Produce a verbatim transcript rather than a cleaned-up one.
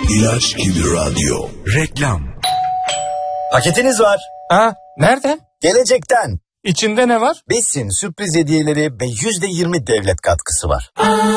İlaç gibi radyo. Reklam. Paketiniz var. Ha, nereden? Gelecekten. İçinde ne var? Besin, sürpriz hediyeleri ve yüzde yirmi devlet katkısı var.